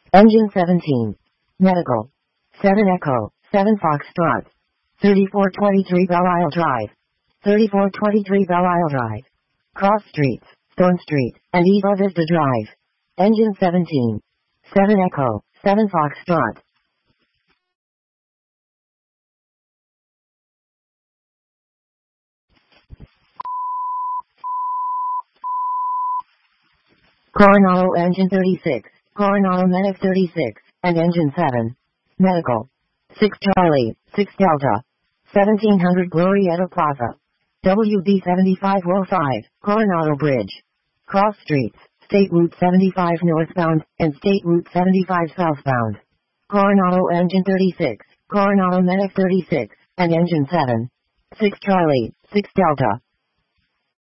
Engine 17. Medical. 7 Echo, 7 Foxtrot. 3423 Belle Isle Drive. 3423 Belle Isle Drive. Cross Streets, Stone Street, and Eva Vista Drive. Engine 17. 7 Echo, 7 Foxtrot. Coronado Engine 36, Coronado Medic 36, and Engine 7. Medical. 6 Charlie, 6 Delta. 1700 Glorieta Plaza. WB 7505, Coronado Bridge. Cross Streets, State Route 75 northbound, and State Route 75 southbound. Coronado Engine 36, Coronado Medic 36, and Engine 7. 6 Charlie, 6 Delta.